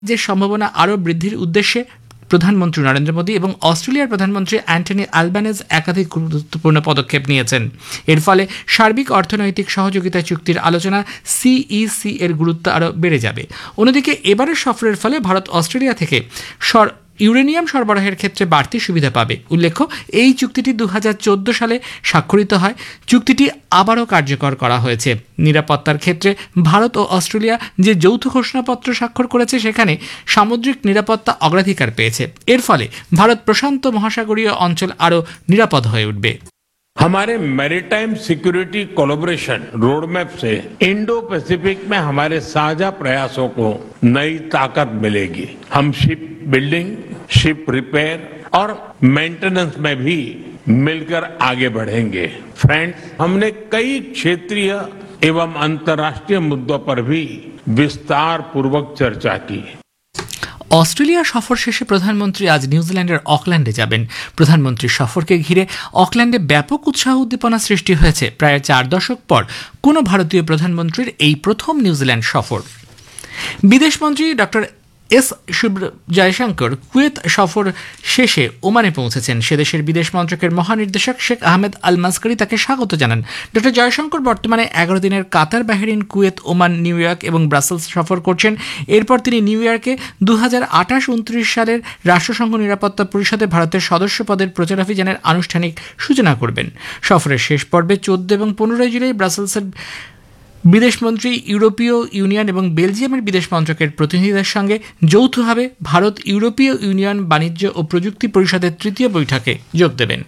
যে সম্ভাবনা আরও বৃদ্ধির উদ্দেশ্যে প্রধানমন্ত্রী নরেন্দ্র মোদী এবং অস্ট্রেলিয়ার প্রধানমন্ত্রী অ্যান্টনি অ্যালবানেজ একাধিক গুরুত্বপূর্ণ পদক্ষেপ নিয়েছেন। এর ফলে সার্বিক অর্থনৈতিক সহযোগিতা চুক্তির আলোচনা সিইসি এর গুরুত্ব আরও বেড়ে যাবে। অন্যদিকে এবারের সফরের ফলে ভারত অস্ট্রেলিয়া থেকে ইউরেনিয়াম সরবরাহের ক্ষেত্রে বাড়তি সুবিধা পাবে। উল্লেখ্য, এই চুক্তিটি 2014 সালে স্বাক্ষরিত হয়। চুক্তিটি আবারও কার্যকর করা হয়েছে। নিরাপত্তার ক্ষেত্রে ভারত ও অস্ট্রেলিয়া যে যৌথ ঘোষণাপত্র স্বাক্ষর করেছে সেখানে সামুদ্রিক নিরাপত্তা অগ্রাধিকার পেয়েছে। এর ফলে ভারত প্রশান্ত মহাসাগরীয় অঞ্চল আরও নিরাপদ হয়ে উঠবে। हमारे मैरीटाइम सिक्योरिटी कोलैबोरेशन रोडमैप से इंडो पैसिफिक में हमारे साझा प्रयासों को नई ताकत मिलेगी। हम शिप बिल्डिंग, शिप रिपेयर और मेंटेनेंस में भी मिलकर आगे बढ़ेंगे। फ्रेंड्स, हमने कई क्षेत्रीय एवं अंतर्राष्ट्रीय मुद्दों पर भी विस्तार पूर्वक चर्चा की। অস্ট্রেলিয়া সফর শেষে প্রধানমন্ত্রী আজ নিউজিল্যান্ডের অকল্যান্ডে যাবেন। প্রধানমন্ত্রীর সফরকে ঘিরে অকল্যান্ডে ব্যাপক উৎসাহ উদ্দীপনা সৃষ্টি হয়েছে। প্রায় 4 দশক পর কোনো ভারতীয় প্রধানমন্ত্রীর এই প্রথম নিউজিল্যান্ড সফর। বিদেশমন্ত্রী ডক্টর এস জয়শঙ্কর কুয়েত সফর শেষে ওমানে পৌঁছেছেন। সে দেশের বিদেশ মন্ত্রকের মহানির্দেশক শেখ আহমেদ আল মাসকারি তাকে স্বাগত জানান। ডক্টর জয়শঙ্কর বর্তমানে 11 দিনের কাতার, Bahrain, Kuwait, Oman, new York এবং ব্রাসেলস সফর করছেন। এরপর তিনি নিউ ইয়র্কে 2028-29 সালের রাষ্ট্রসংঘ নিরাপত্তা পরিষদে ভারতের সদস্য পদের প্রচারাভিযানের আনুষ্ঠানিক সূচনা করবেন। সফরের শেষ পর্বে 14 এবং 15 জুলাই ব্রাসেলসের বিদেশমন্ত্রী ইউরোপীয় ইউনিয়ন এবং বেলজিয়ামের বিদেশ মন্ত্রকের প্রতিনিধিদের সঙ্গে যৌথভাবে ভারত ইউরোপীয় ইউনিয়ন বাণিজ্য ও প্রযুক্তি পরিষদের 3য় বৈঠকে যোগ দেবেন।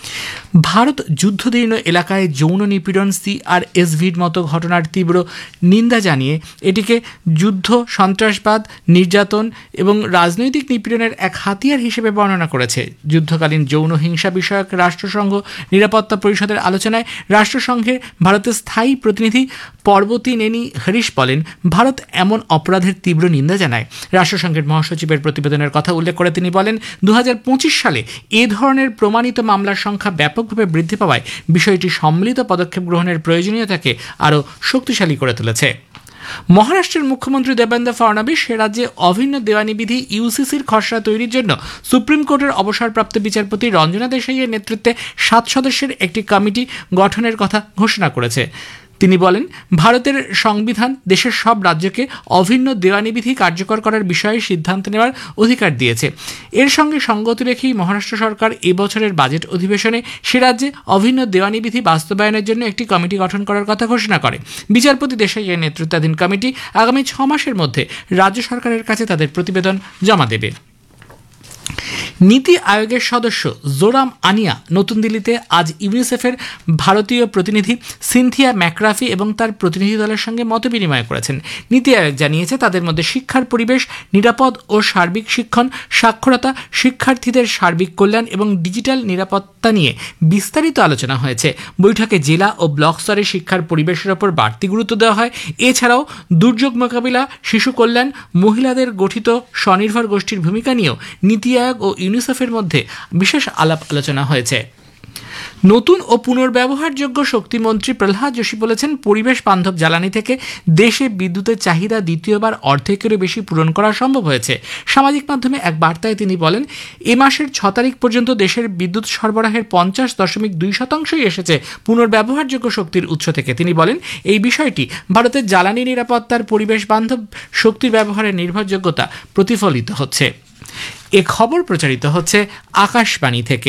ভারত যুদ্ধদীর্ণ এলাকায় যৌন নিপীড়ন, সিআরএসভির মতো ঘটনার তীব্র নিন্দা জানিয়ে এটিকে যুদ্ধ, সন্ত্রাসবাদ, নির্যাতন এবং রাজনৈতিক নিপীড়নের এক হাতিয়ার হিসেবে বর্ণনা করেছে। যুদ্ধকালীন যৌন হিংসা বিষয়ক রাষ্ট্রসংঘ নিরাপত্তা পরিষদের আলোচনায় রাষ্ট্রসংঘের ভারতের স্থায়ী প্রতিনিধি পর্বতী নেনি হরিশ বলেন, ভারত এমন অপরাধের তীব্র নিন্দা জানায়। রাষ্ট্রসংঘের মহাসচিবের প্রতিবেদনের কথা উল্লেখ করে তিনি বলেন, 2025 সালে এ ধরনের প্রমাণিত মামলার সংখ্যা ব্যাপকভাবে বৃদ্ধি পাওয়ায় বিষয়টি সম্মিলিত পদক্ষেপ গ্রহণের প্রয়োজনীয়তাকে আরও শক্তিশালী করে তুলেছে। মহারাষ্ট্রের মুখ্যমন্ত্রী দেবেন্দ্র ফডনবিস সে রাজ্যে অভিন্ন দেওয়ানি বিধি ইউসিসির খসড়া তৈরির জন্য সুপ্রিম কোর্টের অবসরপ্রাপ্ত বিচারপতি রঞ্জনা দেশাইয়ের নেতৃত্বে 7 সদস্যের একটি কমিটি গঠনের কথা ঘোষণা করেছে। তিনি বলেন, ভারতের সংবিধান দেশের সব রাজ্যকে অভিন্ন দেওয়ানি বিধি কার্যকর করার বিষয়ে সিদ্ধান্ত নেওয়ার অধিকার দিয়েছে। এর সঙ্গে সঙ্গতি রেখেই মহারাষ্ট্র সরকার এবছরের বাজেট অধিবেশনে সে রাজ্যে অভিন্ন দেওয়ানি বিধি বাস্তবায়নের জন্য একটি কমিটি গঠন করার কথা ঘোষণা করে। বিচারপতি দেশাইয়ের নেতৃত্বাধীন কমিটি আগামী 6 মাসের মধ্যে রাজ্য সরকারের কাছে তাদের প্রতিবেদন জমা দেবে। নীতি আয়োগের সদস্য জোরাম আনিয়া নতুন দিল্লিতে আজ ইউনিসেফের ভারতীয় প্রতিনিধি সিনথিয়া ম্যাকরাফি এবং তার প্রতিনিধি দলের সঙ্গে মতবিনিময় করেছেন। নীতি আয়োগ জানিয়েছে, তাদের মধ্যে শিক্ষার পরিবেশ, নিরাপদ ও সার্বিক শিক্ষণ, সাক্ষরতা, শিক্ষার্থীদের সার্বিক কল্যাণ এবং ডিজিটাল নিরাপত্তা নিয়ে বিস্তারিত আলোচনা হয়েছে। বৈঠকে জেলা ও ব্লক স্তরে শিক্ষার পরিবেশের ওপর বাড়তি গুরুত্ব দেওয়া হয়। এছাড়াও দুর্যোগ মোকাবিলা, শিশু কল্যাণ, মহিলাদের গঠিত স্বনির্ভর গোষ্ঠীর ভূমিকা নিয়েও নীতি আয়োগ ও ইউনিসেফের মধ্যে বিশেষ আলাপ আলোচনা হয়েছে। নতুন ও পুনর্ব্যবহারযোগ্য শক্তিমন্ত্রী প্রহ্লাদ যোশী বলেছেন, পরিবেশ বান্ধব জ্বালানি থেকে দেশে বিদ্যুতের চাহিদা দ্বিতীয়বার অর্ধেকেরও বেশি পূরণ করা সম্ভব হয়েছে। সামাজিক মাধ্যমে এক বার্তায় তিনি বলেন, এ মাসের 6 তারিখ পর্যন্ত দেশের বিদ্যুৎ সরবরাহের 50.2% এসেছে পুনর্ব্যবহারযোগ্য শক্তির উৎস থেকে। তিনি বলেন, এই বিষয়টি ভারতের জ্বালানি নিরাপত্তার, পরিবেশ বান্ধব শক্তির ব্যবহারের নির্ভরযোগ্যতা প্রতিফলিত হচ্ছে। এ খবর প্রচারিত হচ্ছে আকাশবাণী থেকে।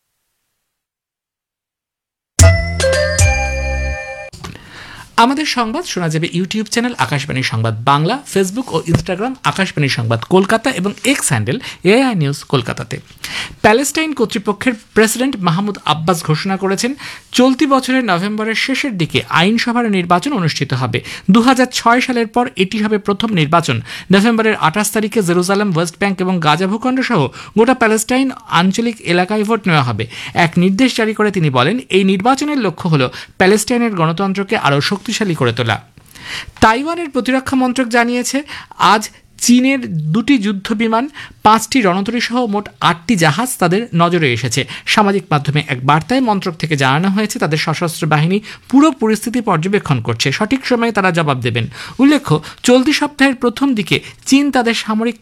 আমাদের সংবাদ শোনা যাবে ইউটিউব চ্যানেল আকাশবাণী সংবাদ বাংলা, ফেসবুক ও ইনস্টাগ্রাম আকাশবাণী সংবাদ কলকাতা এবং এক্স হ্যান্ডেল এআই নিউজ কলকাতাতে। প্যালেস্টাইন কর্তৃপক্ষের প্রেসিডেন্ট মাহমুদ আব্বাস ঘোষণা করেছেন, চলতি বছরের নভেম্বরের শেষের দিকে আইনসভার নির্বাচন অনুষ্ঠিত হবে। 2006 সালের পর এটি হবে প্রথম নির্বাচন। নভেম্বরের 28 তারিখে জেরুজালেম, ওয়েস্ট ব্যাংক এবং গাজা ভূখণ্ড সহ গোটা প্যালেস্টাইন আঞ্চলিক এলাকায় ভোট নেওয়া হবে। এক নির্দেশ জারি করে তিনি বলেন, এই নির্বাচনের লক্ষ্য হল প্যালেস্টাইনের গণতন্ত্রকে আরও শক্তিশালী করে তোলা। তাইওয়ানের প্রতিরক্ষা মন্ত্রক জানিয়েছে, আজ চীনের 2টি যুদ্ধ বিমান, 5টি রণতরী সহ মোট 8টি জাহাজ তাদের নজরে এসেছে। সামাজিক মাধ্যমে এক বার্তায় মন্ত্রক থেকে জানানো হয়েছে তাদের সশস্ত্র বাহিনী পুরো পরিস্থিতি পর্যবেক্ষণ করছে, সঠিক সময়ে তারা জবাব দেবেন। উল্লেখ্য, চলতি সপ্তাহের প্রথম দিকে চীন তাদের সামরিক